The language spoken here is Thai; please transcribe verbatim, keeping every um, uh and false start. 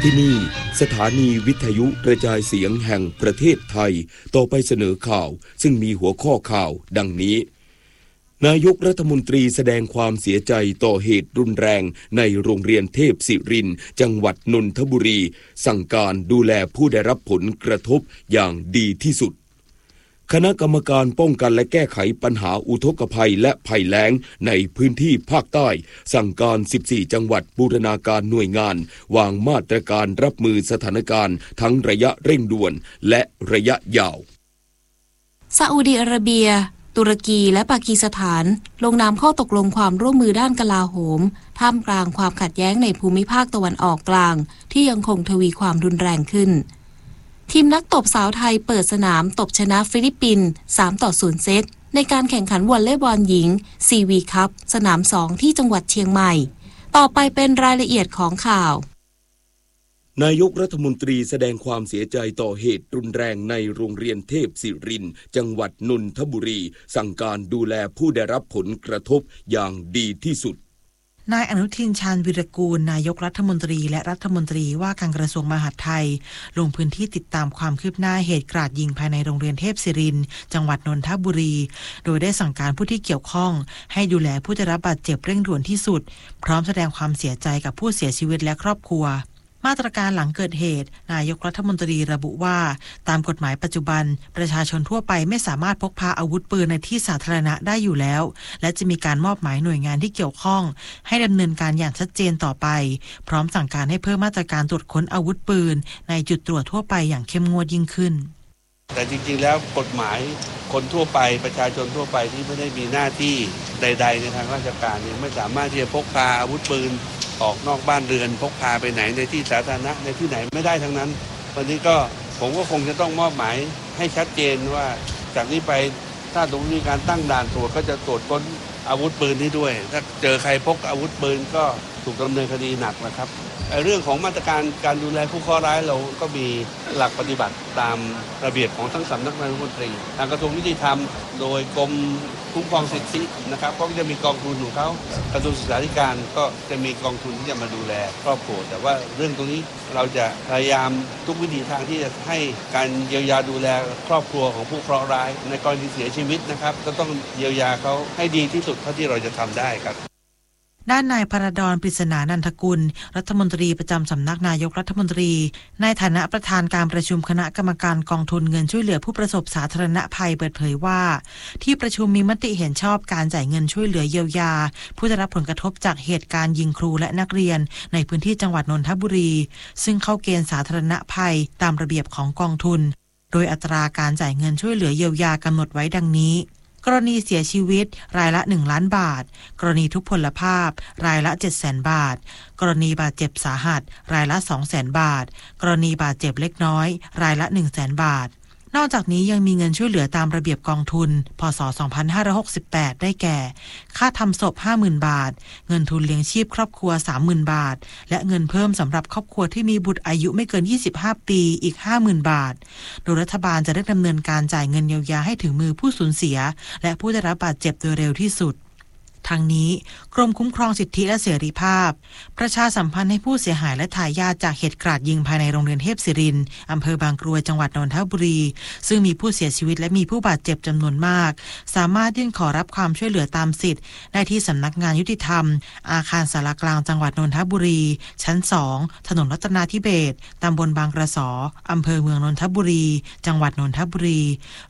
ที่นี่สถานีวิทยุกระจายเสียงแห่งประเทศไทยต่อไปเสนอข่าวซึ่งมีหัวข้อข่าวดังนี้นายกรัฐมนตรีแสดงความเสียใจต่อเหตุรุนแรงในโรงเรียนเทพศิรินทร์จังหวัดนนทบุรีสั่งการดูแลผู้ได้รับผลกระทบอย่างดีที่สุดคณะกรรมการป้องกันและแก้ไขปัญหาอุทกภัยและภัยแล้งในพื้นที่ภาคใต้สั่งการสิบสี่จังหวัดบูรณาการหน่วยงานวางมาตรการรับมือสถานการณ์ทั้งระยะเร่งด่วนและระยะยาวซาอุดิอาระเบียตุรกีและปากีสถานลงนามข้อตกลงความร่วมมือด้านกลาโหมท่ามกลางความขัดแย้งในภูมิภาคตะวันออกกลางที่ยังคงทวีความรุนแรงขึ้นทีมนักตบสาวไทยเปิดสนามตบชนะฟิลิปปินส์สามต่อศูนย์เซตในการแข่งขันวอลเลย์บอลหญิง ซี วี คัพ สนามสองที่จังหวัดเชียงใหม่ต่อไปเป็นรายละเอียดของข่าวนายกรัฐมนตรีแสดงความเสียใจต่อเหตุรุนแรงในโรงเรียนเทพศิรินทร์จังหวัดนนทบุรีสั่งการดูแลผู้ได้รับผลกระทบอย่างดีที่สุดนายอนุทินชาญวิรากูลนายกรัฐมนตรีและรัฐมนตรีว่าการกระทรวงมหาดไทยลงพื้นที่ติดตามความคืบหน้าเหตุกราดยิงภายในโรงเรียนเทพศิรินทร์จังหวัดนนทบุรีโดยได้สั่งการผู้ที่เกี่ยวข้องให้ดูแลผู้ได้รับบาดเจ็บเร่งด่วนที่สุดพร้อมแสดงความเสียใจกับผู้เสียชีวิตและครอบครัวมาตรการหลังเกิดเหตุนายกรัฐมนตรีระบุว่าตามกฎหมายปัจจุบันประชาชนทั่วไปไม่สามารถพกพาอาวุธปืนในที่สาธารณะได้อยู่แล้วและจะมีการมอบหมายหน่วยงานที่เกี่ยวข้องให้ดำเนินการอย่างชัดเจนต่อไปพร้อมสั่งการให้เพิ่มมาตรการตรวจค้นอาวุธปืนในจุดตรวจทั่วไปอย่างเข้มงวดยิ่งขึ้นแต่จริงๆแล้วกฎหมายคนทั่วไปประชาชนทั่วไปที่ไม่ได้มีหน้าที่ใดๆในทางราชการเนี่ยไม่สามารถที่จะพกพาอาวุธปืนออกนอกบ้านเรือนพกพาไปไหนในที่สาธารณะในที่ไหนไม่ได้ทั้งนั้นวันนี้ก็ผมก็คงจะต้องมอบหมายให้ชัดเจนว่าจากนี้ไปถ้าตรงนี้มีการตั้งด่านตรวจก็จะตรวจค้นอาวุธปืนนี้ด้วยถ้าเจอใครพกอาวุธปืนก็ถูกดำเนินคดีหนักนะครับเรื่องของมาตรการการดูแลผู้เคราะห์ร้ายเราก็มีหลักปฏิบัติตามระเบียบของทั้งสำนักนายกรัฐมนตรีทางกระทรวงยุติธรรมโดยกรมคุ้มครองสิทธินะครับก็จะมีกองทุนของเขากระทรวงศึกษาธิการก็จะมีกองทุนที่จะมาดูแลครอบครัวแต่ว่าเรื่องตรงนี้เราจะพยายามทุกวิถีทางที่จะให้การเยียวยาดูแลครอบครัวของผู้เคราะห์ร้ายในกรณีเสียชีวิตนะครับก็ต้องเยียวยาเขาให้ดีที่สุดเท่าที่เราจะทำได้ครับด้านนายพระดรปริศนานันทกุลรัฐมนตรีประจำสำนักนายกรัฐมนตรีในฐานะประธานการประชุมคณะกรรมการกองทุนเงินช่วยเหลือผู้ประสบสาธารณภัยเปิดเผยว่าที่ประชุมมีมติเห็นชอบการจ่ายเงินช่วยเหลือเยียวยาผู้ได้รับผลกระทบจากเหตุการณ์ยิงครูและนักเรียนในพื้นที่จังหวัดนนทบุรีซึ่งเข้าเกณฑ์สาธารณภัยตามระเบียบของกองทุนโดยอัตราการจ่ายเงินช่วยเหลือเยียวยากำหนดไว้ดังนี้กรณีเสียชีวิตรายละหนึ่งล้านบาทกรณีทุพพลภาพรายละ เจ็ดแสน บาทกรณีบาดเจ็บสาหัสรายละ สองแสน บาทกรณีบาดเจ็บเล็กน้อยรายละ หนึ่งแสน บาทนอกจากนี้ยังมีเงินช่วยเหลือตามระเบียบกองทุนพ.ศ. สองพันห้าร้อยหกสิบแปดได้แก่ค่าทำศพ ห้าหมื่น บาทเงินทุนเลี้ยงชีพครอบครัว สามหมื่น บาทและเงินเพิ่มสำหรับครอบครัวที่มีบุตรอายุไม่เกินยี่สิบห้าปีอีก ห้าหมื่น บาทโดยรัฐบาลจะได้ดำเนินการจ่ายเงินเยียวยาให้ถึงมือผู้สูญเสียและผู้ได้รับบาดเจ็บโดยเร็วที่สุดทางนี้กรมคุ้มครองสิทธิและเสรีภาพประชาสัมพันธ์ให้ผู้เสียหายและทายาทจากเหตุกราดยิงภายในโรงเรียนเทพศิรินทร์อำเภอบางกรวยจังหวัดนนทบุรีซึ่งมีผู้เสียชีวิตและมีผู้บาดเจ็บจำนวนมากสามารถยื่นขอรับความช่วยเหลือตามสิทธิ์ได้ที่สำนักงานยุติธรรมอาคารสารกลางจังหวัดนนทบุรีชั้นสองถนนรัตนาธิเบศรตำบลบางกระสออำเภอเมืองนนทบุรีจังหวัดนนทบุรี